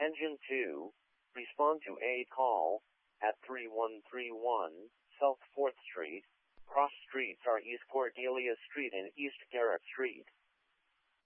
Engine 2, respond to a call at 3131 South 4th Street. Cross streets are East Cordelia Street and East Garrett Street.